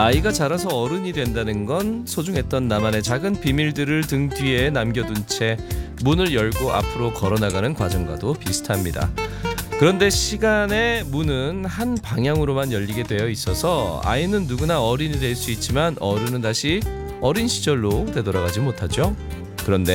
아이가 자라서 어른이 된다는 건 소중했던 나만의 작은 비밀들을 등 뒤에 남겨둔 채 문을 열고 앞으로 걸어나가는 과정과도 비슷합니다. 그런데 시간의 문은 한 방향으로만 열리게 되어 있어서 아이는 누구나 어른이 될 수 있지만 어른은 다시 어린 시절로 되돌아가지 못하죠. 그런데